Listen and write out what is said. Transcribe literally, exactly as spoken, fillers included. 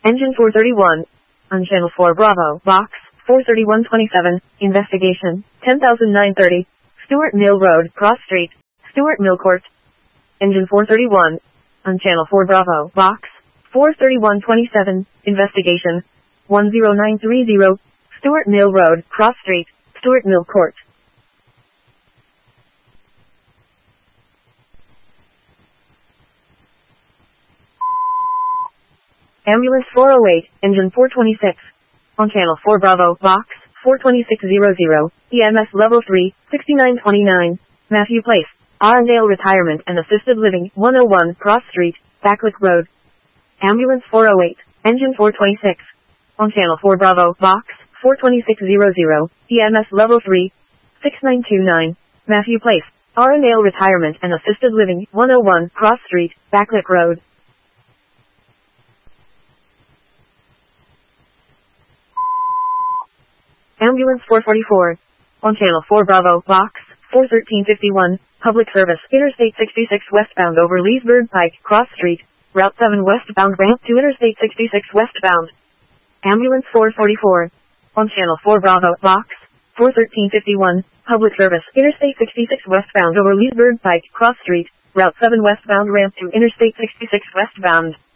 Engine four thirty-one. On Channel four Bravo, Box, four thirty-one twenty-seven, Investigation, ten thousand nine hundred thirty, Stuart Mill Road, Cross Street, Stuart Mill Court. Engine four thirty-one. On Channel four Bravo, Box, four thirty-one twenty-seven, Investigation, one zero nine three zero, Stuart Mill Road, Cross Street, Stuart Mill Court. Ambulance four oh eight, Engine four twenty-six. On Channel four Bravo, Box, four twenty-six hundred, E M S Level three, sixty-nine twenty-nine, Matthew Place, Arndale Retirement and Assisted Living, one oh one, Cross Street, Backlick Road. Ambulance four oh eight, Engine four twenty-six. On Channel four Bravo, Box, four twenty-six hundred, E M S Level three, sixty-nine twenty-nine, Matthew Place, Arndale Retirement and Assisted Living, one oh one, Cross Street, Backlick Road. Ambulance four forty-four. On Channel four Bravo, Box, four thirteen fifty-one, Public Service, Interstate sixty-six westbound over Leesburg Pike, Cross Street, Route seven westbound ramp to Interstate sixty-six westbound. Ambulance four forty-four. On Channel four Bravo, Box, four thirteen fifty-one, Public Service, Interstate sixty-six westbound over Leesburg Pike, Cross Street, Route seven westbound ramp to Interstate sixty-six westbound.